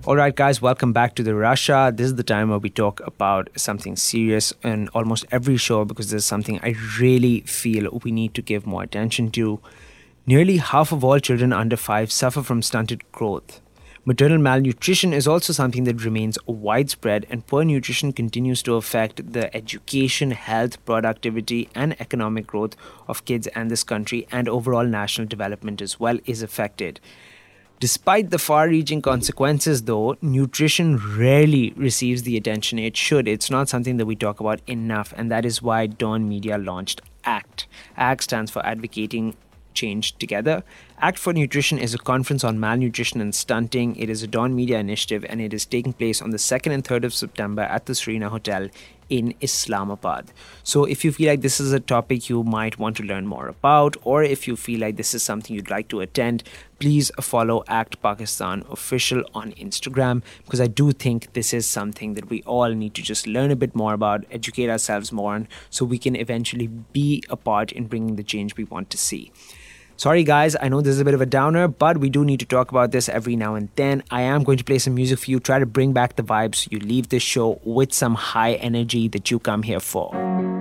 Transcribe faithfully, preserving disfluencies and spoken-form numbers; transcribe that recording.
All right, guys, welcome back to the Russia. This is the time where we talk about something serious in almost every show because there's something I really feel we need to give more attention to. Nearly half of all children under five suffer from stunted growth. Maternal malnutrition is also something that remains widespread, and poor nutrition continues to affect the education, health, productivity, and economic growth of kids and this country, and overall national development as well is affected. Despite the far reaching consequences, though, nutrition rarely receives the attention it should. It's not something that we talk about enough, and that is why Dawn Media launched ACT. ACT stands for Advocating Change Together. ACT for Nutrition is a conference on malnutrition and stunting. It is a Dawn Media initiative, and it is taking place on the second and third of September at the Serena Hotel in Islamabad. So if you feel like this is a topic you might want to learn more about, or if you feel like this is something you'd like to attend, please follow ACT Pakistan Official on Instagram, because I do think this is something that we all need to just learn a bit more about, educate ourselves more on, so we can eventually be a part in bringing the change we want to see. Sorry guys, I know this is a bit of a downer, but we do need to talk about this every now and then. I am going to play some music for you, try to bring back the vibes so you leave this show with some high energy that you come here for.